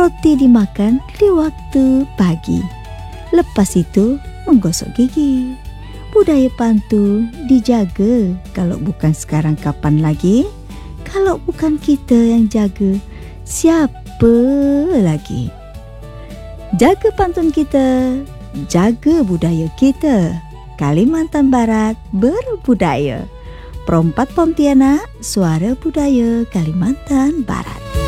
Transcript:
Roti dimakan di waktu pagi. Lepas itu menggosok gigi. Budaya pantun dijaga. Kalau bukan sekarang, kapan lagi? Kalau bukan kita yang jaga, siapa lagi? Jaga pantun kita, jaga budaya kita. Kalimantan Barat berbudaya. Perompat Pontianak, suara budaya Kalimantan Barat.